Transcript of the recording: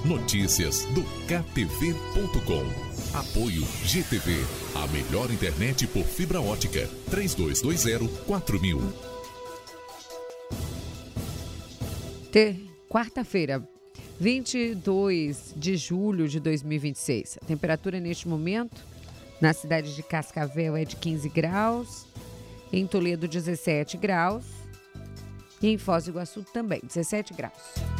Notícias do KTV.com. Apoio GTV, a melhor internet por fibra ótica. 3220-4000. Quarta-feira, 22 de julho de 2026. A temperatura neste momento na cidade de Cascavel é de 15 graus, em Toledo 17 graus e em Foz do Iguaçu também 17 graus.